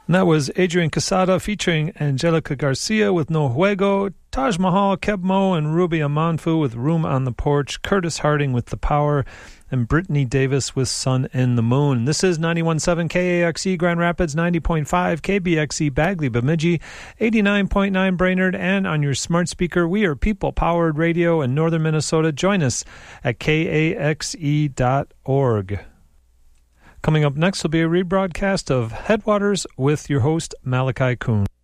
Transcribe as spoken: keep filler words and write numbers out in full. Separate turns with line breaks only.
And that was Adrian Casada featuring Angelica Garcia with No Juego, Taj Mahal, Kebmo, and Ruby Amanfu with Room on the Porch, Curtis Harding with The Power, and Brittany Davis with Sun and the Moon. This is ninety-one point seven K A X E Grand Rapids, ninety point five K B X E Bagley Bemidji, eighty-nine point nine Brainerd, and on your smart speaker, we are people-powered radio in northern Minnesota. Join us at K A X E dot org. Coming up next will be a rebroadcast of Headwaters with your host, Malachi Kuhn.